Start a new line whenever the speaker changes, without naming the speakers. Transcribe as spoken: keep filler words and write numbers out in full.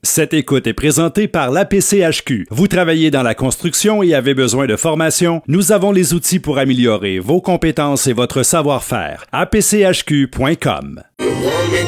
Cette écoute est présentée par l'A P C H Q. Vous travaillez dans la construction et avez besoin de formation? Nous avons les outils pour améliorer vos compétences et votre savoir-faire. A P C H Q point com.
The woman